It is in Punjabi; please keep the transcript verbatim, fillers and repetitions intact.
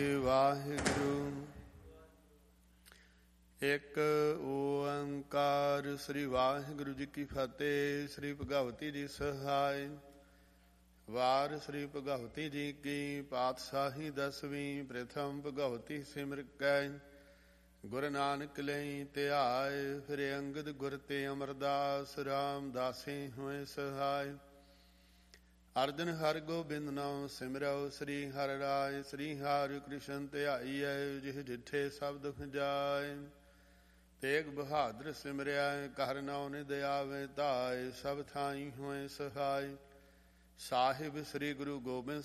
ਵਾਹਿਗੁਰੂ। ਇੱਕ ਓੰਕਾਰ। ਸ੍ਰੀ ਵਾਹਿਗੁਰੂ ਜੀ ਕੀ ਫਤਿਹ। ਸ੍ਰੀ ਭਗਵਤੀ ਜੀ ਸਹਾਇ। ਵਾਰ ਸ੍ਰੀ ਭਗਵਤੀ ਜੀ ਕੀ ਪਾਤਸ਼ਾਹੀ ਦਸਵੀਂ। ਪ੍ਰਥਮ ਭਗਵਤੀ ਸਿਮਰ ਕੈ ਗੁਰੂ ਨਾਨਕ ਲਈ ਧਿਆਏ। ਫਿਰ ਅੰਗਦ ਗੁਰ ਤੇ ਅਮਰਦਾਸ ਰਾਮਦਾਸੇ ਹੋਏ ਸਹਾਇ। ਅਰਜਨ ਹਰਿ ਗੋਬਿੰਦ ਨਾਮ ਸਿਮਰਉ। ਸ੍ਰੀ ਹਰਿ ਰਾਇ ਸ੍ਰੀ ਹਰਿ ਕ੍ਰਿਸ਼ਨ ਧਿਆਈਐ। ਜਿਹ ਜਿਠੇ ਸਬਦ ਖਿਜਾਏ ਤੇਗ ਬਹਾਦਰ ਸਿਮਰਿਆ। ਕਰ ਨਾਉ ਨਿਦ ਆਵੇ ਧਾਇ। ਸਭ ਥਾਈ ਹੋਏ ਸਹਾਇ। ਸਾਹਿਬ ਸ੍ਰੀ ਗੁਰੂ ਗੋਬਿੰਦ